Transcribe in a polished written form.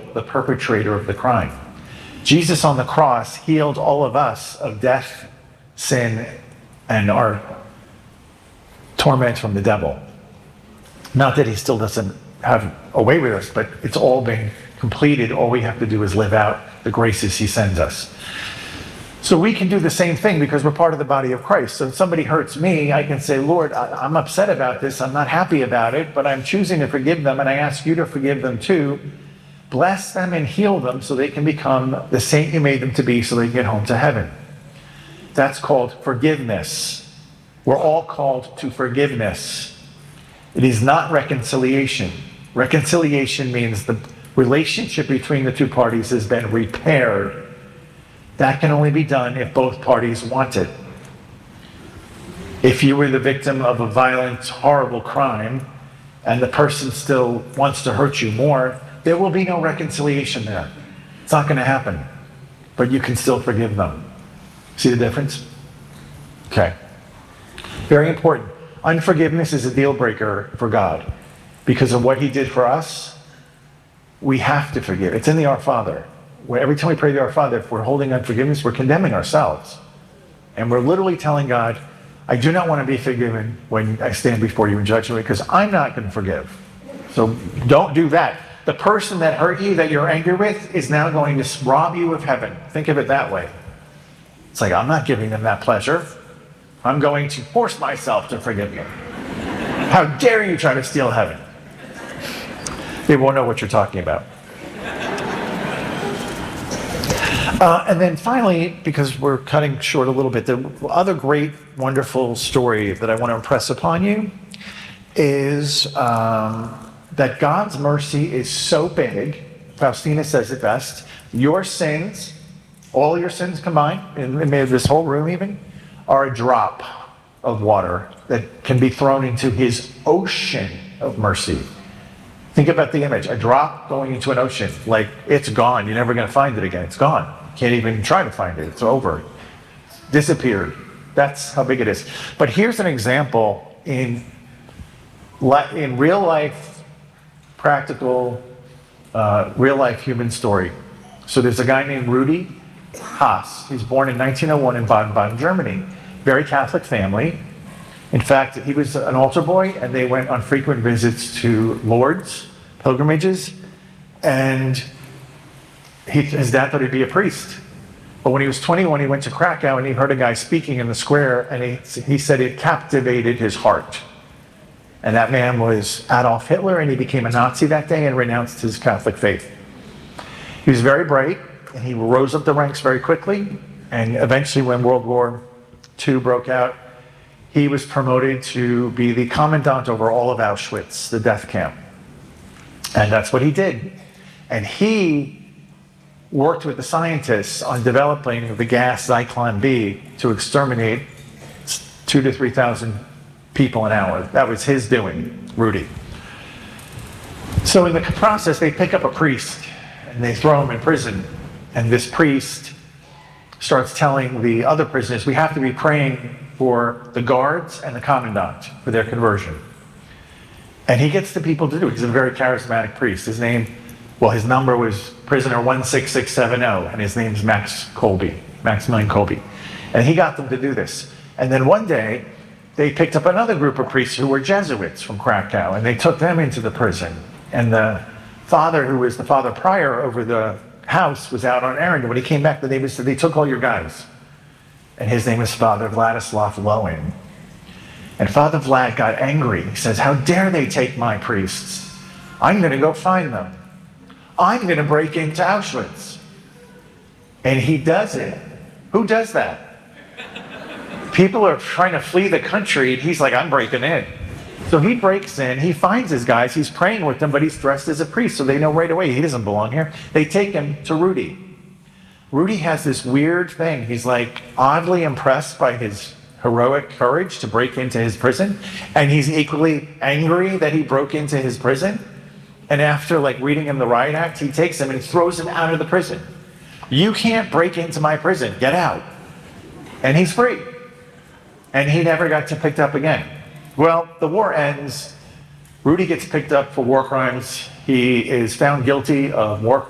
the perpetrator of the crime. Jesus on the cross healed all of us of death, sin, and our torment from the devil. Not that he still doesn't have a way with us, but it's all been completed. All we have to do is live out the graces he sends us. So we can do the same thing because we're part of the body of Christ. So if somebody hurts me, I can say, Lord, I'm upset about this. I'm not happy about it, but I'm choosing to forgive them, and I ask you to forgive them too. Bless them and heal them so they can become the saint you made them to be so they can get home to heaven. That's called forgiveness. We're all called to forgiveness. It is not reconciliation. Reconciliation means the relationship between the two parties has been repaired. That can only be done if both parties want it. If you were the victim of a violent, horrible crime, and the person still wants to hurt you more, there will be no reconciliation there. It's not going to happen. But you can still forgive them. See the difference? Okay. Very important. Unforgiveness is a deal breaker for God. Because of what he did for us, we have to forgive. It's in the Our Father. Where every time we pray the Our Father, if we're holding unforgiveness, we're condemning ourselves. And we're literally telling God, I do not want to be forgiven when I stand before you in judgment because I'm not going to forgive. So don't do that. The person that hurt you, that you're angry with, is now going to rob you of heaven. Think of it that way. It's like, I'm not giving them that pleasure. I'm going to force myself to forgive you. How dare you try to steal heaven? They won't know what you're talking about. And then finally, because we're cutting short a little bit, the other great, wonderful story that I want to impress upon you is that God's mercy is so big. Faustina says it best. Your sins, all your sins combined, in this whole room even, are a drop of water that can be thrown into his ocean of mercy. Think about the image. A drop going into an ocean. Like, it's gone. You're never going to find it again. It's gone. Can't even try to find it. It's over. Disappeared. That's how big it is. But here's an example in real life, practical, real life human story. So there's a guy named Rudi Haas. He's born in 1901 in Baden-Baden, Germany. Very Catholic family. In fact, he was an altar boy, and they went on frequent visits to Lourdes, pilgrimages, and his dad thought he'd be a priest. But when he was 21, he went to Krakow, and he heard a guy speaking in the square, and he said it captivated his heart. And that man was Adolf Hitler, and he became a Nazi that day and renounced his Catholic faith. He was very bright, and he rose up the ranks very quickly, and eventually when World War II broke out, he was promoted to be the commandant over all of Auschwitz, the death camp. And that's what he did. And he worked with the scientists on developing the gas Zyklon B to exterminate 2,000 to 3,000 people an hour. That was his doing, Rudi. So in the process, they pick up a priest and they throw him in prison. And this priest starts telling the other prisoners, we have to be praying for the guards and the commandant for their conversion. And he gets the people to do it. He's a very charismatic priest. His number was prisoner 16670, and his name's Maximilian Kolbe. And he got them to do this. And then one day, they picked up another group of priests who were Jesuits from Krakow, and they took them into the prison. And the father, who was the father prior over the house, was out on errand. And when he came back, the neighbors said, they took all your guys. And his name is Father Vladislav Lowen. And Father Vlad got angry. He says, how dare they take my priests? I'm going to go find them. I'm going to break into Auschwitz. And he does it. Who does that? People are trying to flee the country, and he's like, I'm breaking in. So he breaks in, he finds his guys, he's praying with them, but he's dressed as a priest, so they know right away he doesn't belong here. They take him to Rudi. Rudi has this weird thing. He's like oddly impressed by his heroic courage to break into his prison, and he's equally angry that he broke into his prison. And after reading him the riot act, he takes him and throws him out of the prison. You can't break into my prison, get out. And he's free. And he never got picked up again. Well, the war ends. Rudi gets picked up for war crimes. He is found guilty of war crimes.